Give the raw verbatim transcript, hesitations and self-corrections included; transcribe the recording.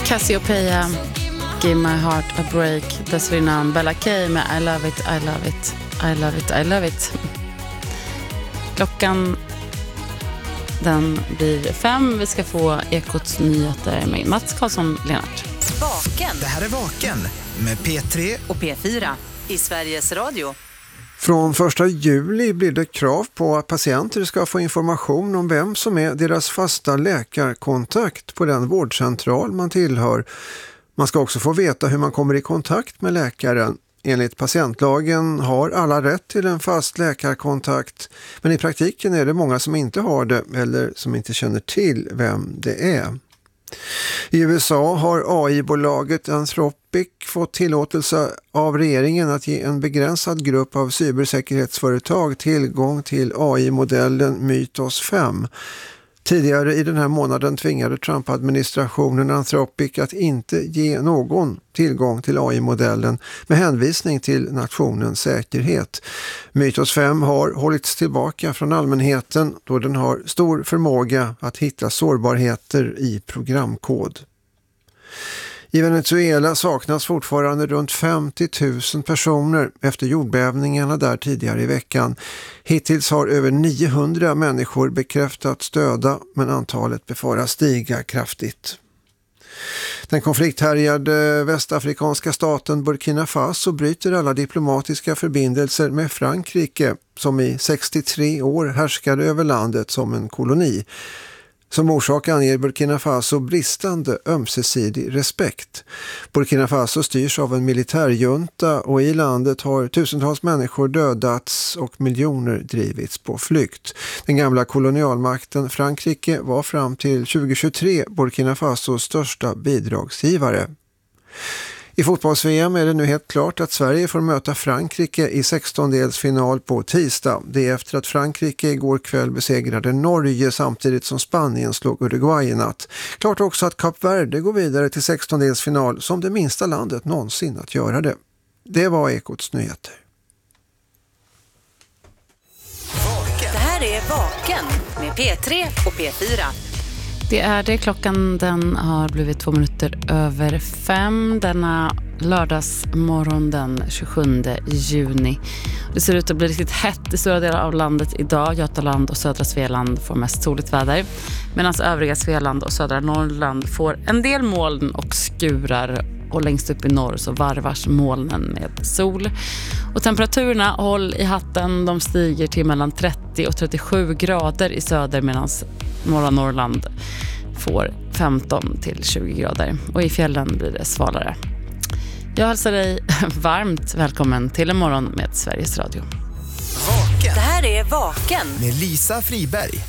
Cassiopeia, Give My Heart a Break. Dessförinnan Bella K med I Love It, I Love It, I Love It, I Love It. Klockan den blir fem. Vi ska få Ekots nyheter med Mats Karlsson-Lennart. Vaken. Det här är Vaken med P tre och P fyra i Sveriges Radio. Från första juli blir det krav på att patienter ska få information om vem som är deras fasta läkarkontakt på den vårdcentral man tillhör. Man ska också få veta hur man kommer i kontakt med läkaren. Enligt patientlagen har alla rätt till en fast läkarkontakt, men i praktiken är det många som inte har det eller som inte känner till vem det är. I U S A har A I-bolaget Anthropic fått tillåtelse av regeringen att ge en begränsad grupp av cybersäkerhetsföretag tillgång till A I-modellen Mythos fem. Tidigare i den här månaden tvingade Trump-administrationen Anthropic att inte ge någon tillgång till A I-modellen med hänvisning till nationens säkerhet. Mythos fem har hållits tillbaka från allmänheten då den har stor förmåga att hitta sårbarheter i programkod. I Venezuela saknas fortfarande runt femtio tusen personer efter jordbävningarna där tidigare i veckan. Hittills har över niohundra människor bekräftats döda, men antalet befaras stiga kraftigt. Den konflikthärjade västafrikanska staten Burkina Faso bryter alla diplomatiska förbindelser med Frankrike, som i sextiotre år härskade över landet som en koloni. Som orsak anger Burkina Faso bristande ömsesidig respekt. Burkina Faso styrs av en militärjunta och i landet har tusentals människor dödats och miljoner drivits på flykt. Den gamla kolonialmakten Frankrike var fram till tjugohundratjugotre Burkina Fasos största bidragsgivare. I fotbolls-V M är det nu helt klart att Sverige får möta Frankrike i sextondelsfinal på tisdag. Det är efter att Frankrike igår kväll besegrade Norge samtidigt som Spanien slog Uruguay i natt. Klart också att Kap Verde går vidare till sextondelsfinal som det minsta landet någonsin att göra det. Det var Ekots nyheter. Det här är Vaken med P tre och P fyra. Det är det. Klockan den har blivit två minuter över fem denna lördagsmorgon den tjugosjunde juni. Det ser ut att bli riktigt hett i stora delar av landet idag. Götaland och södra Svealand får mest soligt väder, medan övriga Svealand och södra Norrland får en del moln och skurar, och längst upp i norr så varvars molnen med sol. Och temperaturerna, håll i hatten, de stiger till mellan trettio och trettiosju grader i söder, medan norra Norrland får femton till tjugo grader. Och i fjällen blir det svalare. Jag hälsar dig varmt välkommen till en morgon med Sveriges Radio. Vaken. Det här är Vaken med Lisa Friberg.